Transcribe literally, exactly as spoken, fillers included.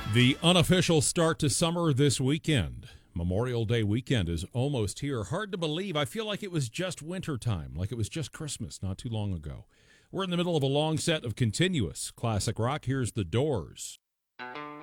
The unofficial start to summer this weekend. Memorial Day weekend is almost here. Hard to believe. I feel like it was just winter time, like it was just Christmas not too long ago. We're in the middle of a long set of continuous classic rock. Here's The Doors.